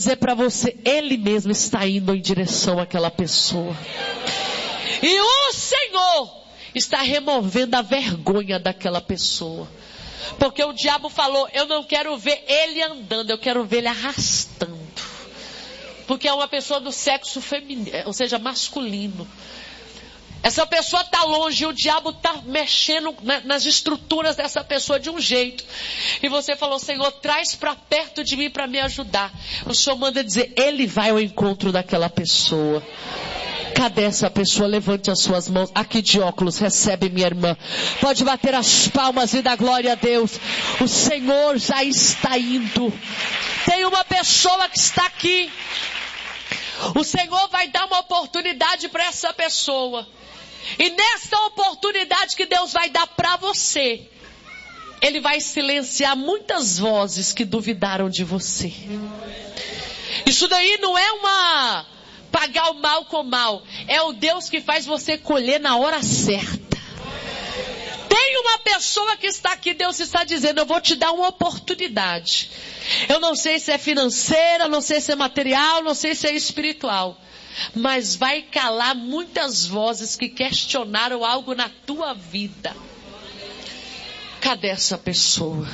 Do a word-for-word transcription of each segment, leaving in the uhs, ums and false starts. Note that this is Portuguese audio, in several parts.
dizer para você, Ele mesmo está indo em direção àquela pessoa. E o Senhor está removendo a vergonha daquela pessoa. Porque o diabo falou, eu não quero ver ele andando, eu quero ver ele arrastando. Porque é uma pessoa do sexo feminino, ou seja, masculino. Essa pessoa está longe e o diabo está mexendo na, nas estruturas dessa pessoa de um jeito. E você falou, Senhor, traz para perto de mim para me ajudar. O Senhor manda dizer, Ele vai ao encontro daquela pessoa. Cadê essa pessoa? Levante as suas mãos. Aqui de óculos, recebe minha irmã. Pode bater as palmas e dar glória a Deus. O Senhor já está indo. Tem uma pessoa que está aqui. O Senhor vai dar uma oportunidade para essa pessoa. E nessa oportunidade que Deus vai dar para você, Ele vai silenciar muitas vozes que duvidaram de você. Isso daí não é uma pagar o mal com mal. É o Deus que faz você colher na hora certa. Tem uma pessoa que está aqui, Deus está dizendo, eu vou te dar uma oportunidade. Eu não sei se é financeira, não sei se é material, não sei se é espiritual. Mas vai calar muitas vozes que questionaram algo na tua vida. Cadê essa pessoa?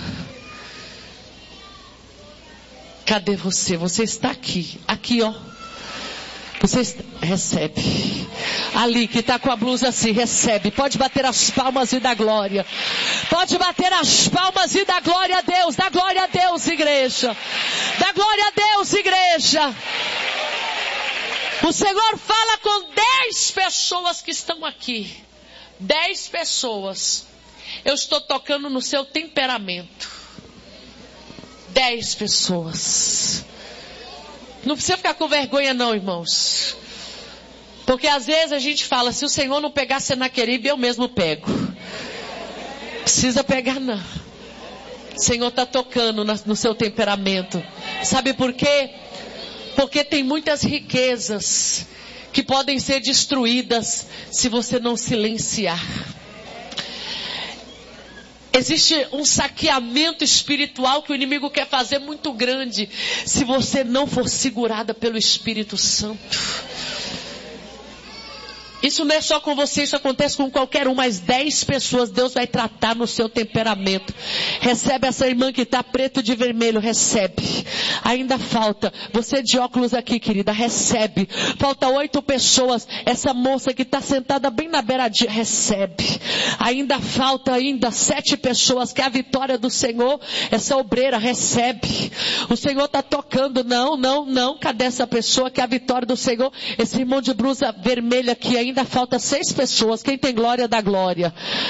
Cadê você? Você está aqui. Aqui, ó. Você está... recebe. Ali que está com a blusa assim, recebe. Pode bater as palmas e dar glória. Pode bater as palmas e dar glória a Deus. Dá glória a Deus, igreja. Dá glória a Deus, igreja. O Senhor fala com dez pessoas que estão aqui. Dez pessoas. Eu estou tocando no seu temperamento. Dez pessoas. Não precisa ficar com vergonha não, irmãos. Porque às vezes a gente fala, se o Senhor não pegar Senaqueribe, eu mesmo pego. Precisa pegar não. O Senhor está tocando no seu temperamento. Sabe por quê? Porque tem muitas riquezas que podem ser destruídas se você não silenciar. Existe um saqueamento espiritual que o inimigo quer fazer muito grande se você não for segurada pelo Espírito Santo. Isso não é só com você, isso acontece com qualquer um, mas dez pessoas Deus vai tratar no seu temperamento. Recebe essa irmã que está preto de vermelho, recebe. Ainda falta, você de óculos aqui, querida, recebe. Falta oito pessoas, essa moça que está sentada bem na beiradinha, recebe. Ainda falta ainda sete pessoas, que é a vitória do Senhor, essa obreira, recebe. O Senhor está tocando, não, não, não, cadê essa pessoa que é a vitória do Senhor? Esse irmão de blusa vermelha aqui ainda. Ainda falta seis pessoas. Quem tem glória, dá glória.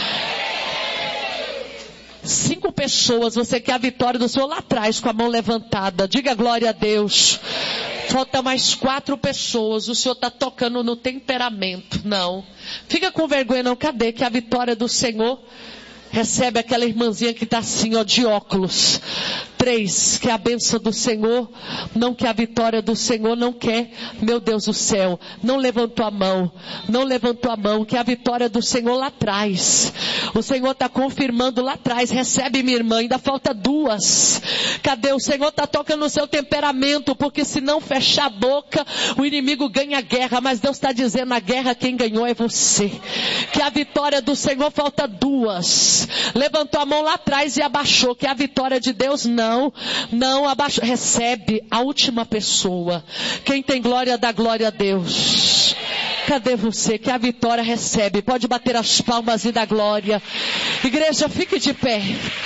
Cinco pessoas. Você quer a vitória do Senhor lá atrás com a mão levantada. Diga glória a Deus. Falta mais quatro pessoas. O Senhor está tocando no temperamento. Não. Fica com vergonha não. Cadê que a vitória do Senhor? Recebe aquela irmãzinha que está assim, ó, de óculos. Três, que a bênção do Senhor, não quer a vitória do Senhor, não quer, meu Deus do céu, não levantou a mão, não levantou a mão, que a vitória do Senhor lá atrás. O Senhor está confirmando lá atrás, recebe minha irmã, ainda falta duas. Cadê? O Senhor está tocando no seu temperamento, porque se não fechar a boca, o inimigo ganha a guerra, mas Deus está dizendo, na guerra quem ganhou é você. Que a vitória do Senhor falta duas. Levantou a mão lá atrás e abaixou, que a vitória de Deus não. Não, não, abaixo, recebe a última pessoa. Quem tem glória, dá glória a Deus. Cadê você? Que a vitória recebe. Pode bater as palmas e dar glória. Igreja, fique de pé.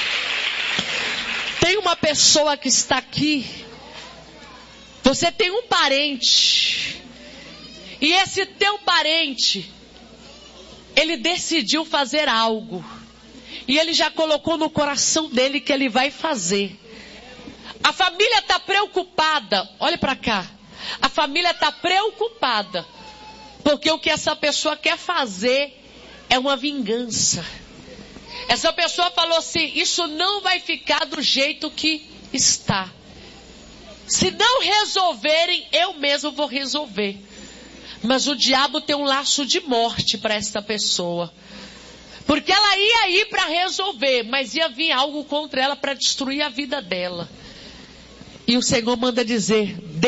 Tem uma pessoa que está aqui. Você tem um parente. E esse teu parente, ele decidiu fazer algo. E ele já colocou no coração dele que ele vai fazer. A família está preocupada. Olha para cá. A família está preocupada. Porque o que essa pessoa quer fazer é uma vingança. Essa pessoa falou assim, isso não vai ficar do jeito que está. Se não resolverem, eu mesmo vou resolver. Mas o diabo tem um laço de morte para essa pessoa. Porque ela ia ir para resolver, mas ia vir algo contra ela para destruir a vida dela. E o Senhor manda dizer,